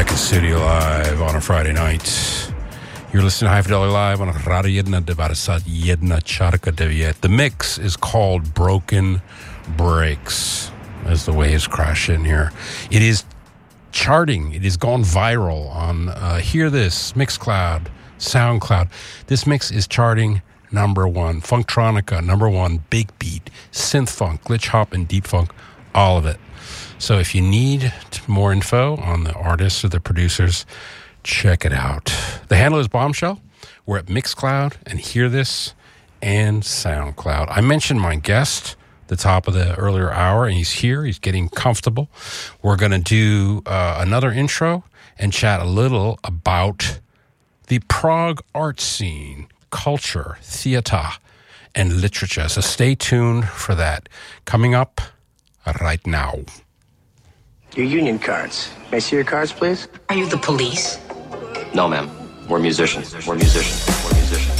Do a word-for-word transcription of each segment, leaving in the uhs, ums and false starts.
Back in studio live on a Friday night. You're listening to High Fidelity Live on Radio Jedna Devarasat Jedna Charka Deviet. The mix is called Broken Breaks, as the waves crash in here. It is charting. It has gone viral on uh, Hear This, Mixcloud, SoundCloud. This mix is charting number one. Funktronica, number one. Big beat, synth funk, glitch hop, and deep funk. All of it. So if you need more info on the artists or the producers, check it out. The handle is Bombshell. We're at Mixcloud and Hear This and SoundCloud. I mentioned my guest at the top of the earlier hour, and he's here. He's getting comfortable. We're going to do uh, another intro and chat a little about the Prague art scene, culture, theater, and literature. So stay tuned for that. Coming up right now. Your union cards. May I see your cards, please? Are you the police? No, ma'am. We're musicians. We're musicians. We're musicians.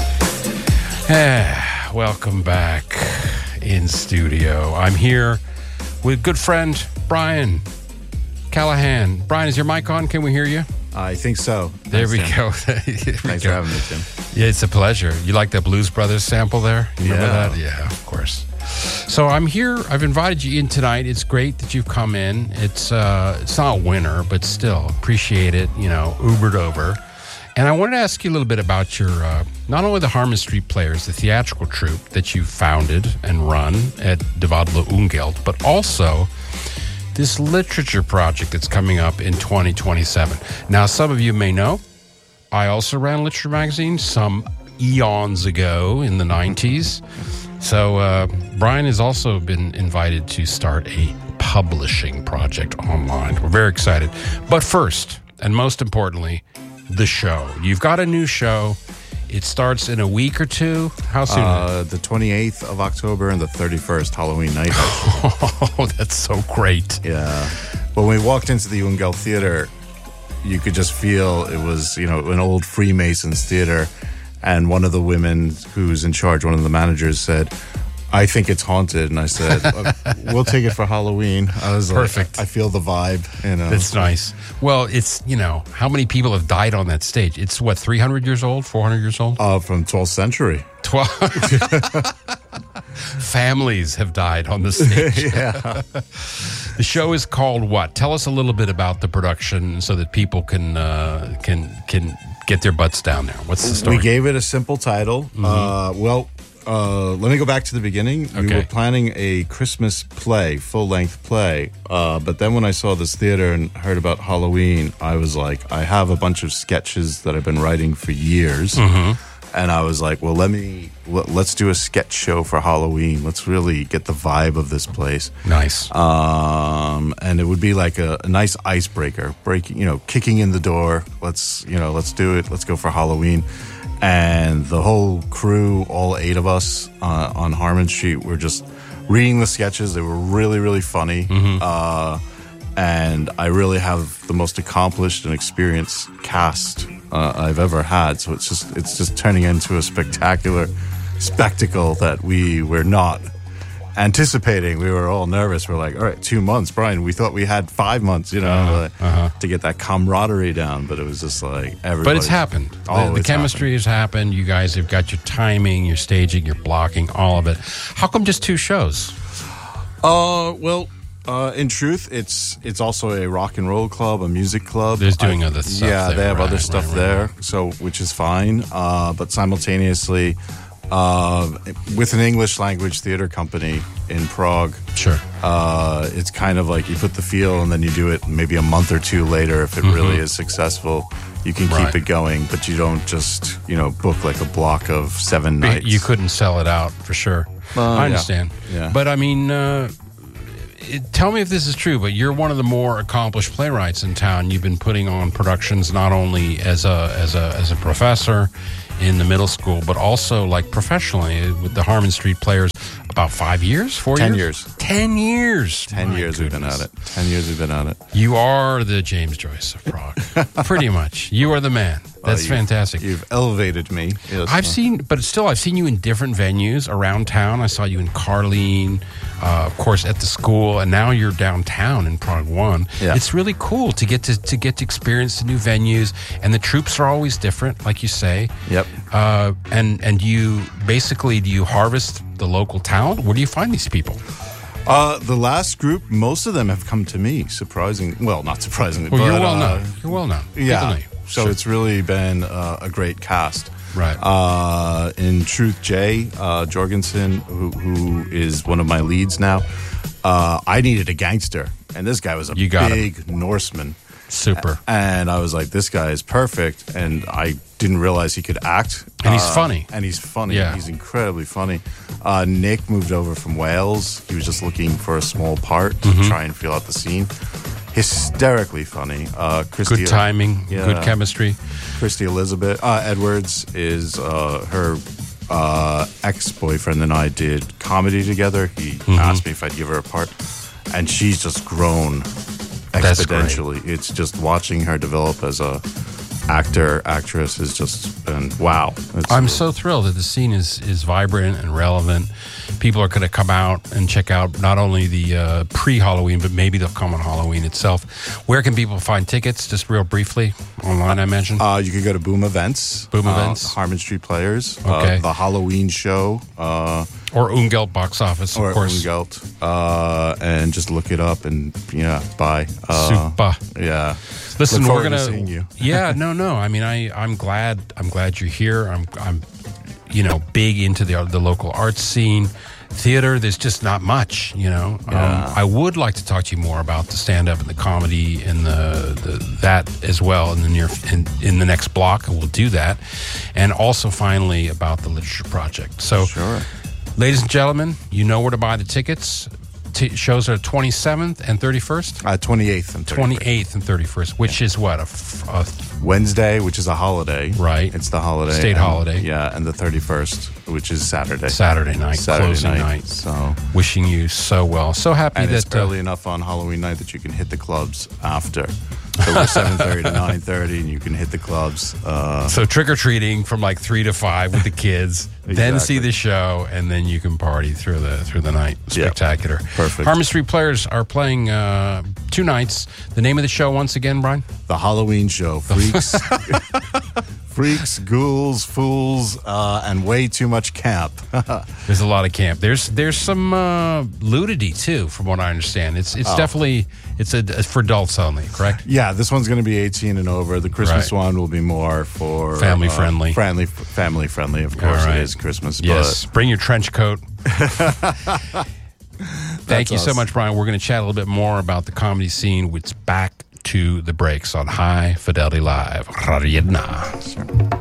Ah, welcome back in studio. I'm here with good friend Brian Callahan. Brian, is your mic on? Can we hear you? I think so. There Thanks, we Tim. go. There we Thanks go. for having me, Tim. Yeah, it's a pleasure. You like that Blues Brothers sample there? You remember Yeah. that? Yeah, of course. So I'm here. I've invited you in tonight. It's great that you've come in. It's uh, it's not winter, but still appreciate it. You know, Ubered over. And I wanted to ask you a little bit about your uh, not only the Harmon Street Players, the theatrical troupe that you founded and run at De Wadele Ungeld, but also this literature project that's coming up in twenty twenty-seven. Now, some of you may know, I also ran a literature magazine some eons ago in the nineties. So uh, Brian has also been invited to start a publishing project online. We're very excited. But first, and most importantly, the show. You've got a new show. It starts in a week or two. How soon? Uh, the twenty-eighth of October and the thirty-first, Halloween night. Oh, that's so great. Yeah. When we walked into the Ungeld Theater, you could just feel it was, you know, an old Freemasons theater. And one of the women who's in charge, one of the managers, said, I think it's haunted. And I said, we'll take it for Halloween. I was Perfect. like, I feel the vibe. You know? That's nice. Well, it's, you know, how many people have died on that stage? It's, what, three hundred years old, four hundred years old? Uh, from twelfth century. twelve Families have died on the stage. Yeah. The show is called what? Tell us a little bit about the production so that people can uh, can can get their butts down there. What's the story? We gave it a simple title. Mm-hmm. Uh, well, uh, let me go back to the beginning. Okay. We were planning a Christmas play, full-length play. Uh, but then when I saw this theater and heard about Halloween, I was like, I have a bunch of sketches that I've been writing for years. Mm-hmm. And I was like, well, let me, let's do a sketch show for Halloween. Let's really get the vibe of this place. Nice. Um, and it would be like a, a nice icebreaker, breaking, you know, kicking in the door. Let's, you know, let's do it. Let's go for Halloween. And the whole crew, all eight of us uh, on Harmon Street, were just reading the sketches. They were really, really funny. Mm-hmm. Uh, and I really have the most accomplished and experienced cast uh, I've ever had. So it's just it's just turning into a spectacular spectacle that we were not anticipating. We were all nervous. We're like, all right, two months, Brian. We thought we had five months, you know, uh, uh-huh. to get that camaraderie down. But it was just like everybody. But it's happened. Oh, the the it's chemistry happened. has happened. You guys have got your timing, your staging, your blocking, all of it. How come just two shows? Uh, well. Uh, in truth, it's it's also a rock and roll club, a music club. There's doing I, other stuff Yeah, there, they have right, other stuff right, right, there, right. so which is fine. Uh, but simultaneously, uh, with an English language theater company in Prague, Sure. uh, it's kind of like you put the feel and then you do it maybe a month or two later. If it Mm-hmm. really is successful, you can keep Right. it going, but you don't just you know book like a block of seven nights. You couldn't sell it out for sure. Uh, I yeah. understand. Yeah. But I mean, uh, it, tell me if this is true, but you're one of the more accomplished playwrights in town. You've been putting on productions not only as a as a as a professor in the middle school, but also like professionally with the Harmon Street Players. About five years, four Ten years, years. ten years, Ten My years goodness. we've been at it. Ten years we've been at it. You are the James Joyce of Prague, pretty much. You are the man. That's you've- fantastic. You've elevated me. Yes. I've seen, but still, I've seen you in different venues around town. I saw you in Carlene, uh, of course, at the school, and now you're downtown in Prague One. Yeah. It's really cool to get to, to get to experience the new venues, and the troops are always different, like you say. Yep. Uh, and and you basically do you harvest the local talent? Where do you find these people? Uh, the last group, most of them have come to me. Surprising, well, not surprisingly. Well, but, you're well uh, known. You're well known. People know Yeah. you. So Sure. it's really been uh, a great cast. Right. Uh, in Truth, Jay uh, Jorgensen, who, who is one of my leads now, uh, I needed a gangster, and this guy was a You got big Norseman. super. And I was like, this guy is perfect. And I didn't realize he could act. And he's Uh, funny. And he's funny. Yeah. He's incredibly funny. Uh, Nick moved over from Wales. He was just looking for a small part to Mm-hmm. try and feel out the scene. Hysterically funny. Uh, Christy, Good timing. Yeah. Good chemistry. Christy Elizabeth uh, Edwards is uh, her uh, ex-boyfriend and I did comedy together. He Mm-hmm. asked me if I'd give her a part. And she's just grown That's great. exponentially. It's just watching her develop as a actor, actress has just been wow. It's, I'm so thrilled that the scene is is vibrant and relevant. People are going to come out and check out not only the uh, pre-Halloween, but maybe they'll come on Halloween itself. Where can people find tickets? Just real briefly, online, I mentioned. Uh, you could go to Boom Events. Boom uh, Events. Harmon Street Players. Okay. Uh, the Halloween show. Uh, or Ungelt Box Office, of or course. Ungelt. Uh, and just look it up and, yeah, buy. Uh, Super. Yeah. Listen, Look we're forward to gonna. seeing you. yeah, no, no. I mean, I, I'm glad. I'm glad you're here. I'm, I'm, you know, big into the the local arts scene, theater. There's just not much, you know. Yeah. Um, I would like to talk to you more about the stand up and the comedy and the, the that as well in the near in, in the next block, and we'll do that. And also, finally, about the literature project. So, Sure. ladies and gentlemen, you know where to buy the tickets. T- shows are twenty-seventh and thirty-first. Uh, twenty-eighth and thirty-first. twenty-eighth and thirty-first, which is what a, f- a Wednesday, which is a holiday. Right. It's the holiday. State and- holiday. Yeah, and the thirty-first, which is Saturday. Saturday night, Saturday closing night. night. So, Wishing you so well. So happy and it's that uh, barely enough on Halloween night that you can hit the clubs after. So we're seven thirty to nine thirty, and you can hit the clubs. Uh, so trick or treating from like three to five with the kids, then see Exactly. the show, and then you can party through the through the night. Yeah. Spectacular. Perfect. Harmon Street Players are playing uh, two nights. The name of the show once again, Brian. the Halloween show, freaks, freaks, ghouls, fools, uh, and way too much camp. There's a lot of camp. There's there's some uh, nudity too, from what I understand. It's Oh. it's definitely it's a it's for adults only, correct? Yeah, this one's going to be eighteen and over. The Christmas Right. one will be more for Family uh, friendly. Family, family friendly. Of course, All right. it is Christmas. Yes. Bring your trench coat. Thank you so us. much, Brian. We're going to chat a little bit more about the comedy scene. It's back to the breaks on High Fidelity Live. Radio Jedna. But